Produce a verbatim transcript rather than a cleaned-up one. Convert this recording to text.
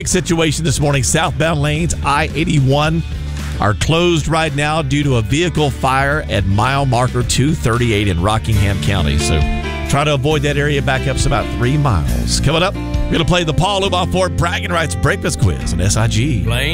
Situation this morning, southbound lanes I eighty-one are closed right now due to a vehicle fire at mile marker two thirty-eight in Rockingham County. So try to avoid that area. Backups about three miles. Coming up, we're going to play the Paul Luboff Ford Bragging Rights Breakfast Quiz on S I G.